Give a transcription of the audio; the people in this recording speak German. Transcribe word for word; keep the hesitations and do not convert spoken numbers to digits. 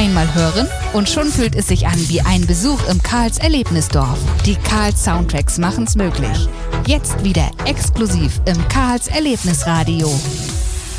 Einmal hören und schon fühlt es sich an wie ein Besuch im Karls Erlebnisdorf. Die Karls Soundtracks machen's möglich. Jetzt wieder exklusiv im Karls Erlebnisradio.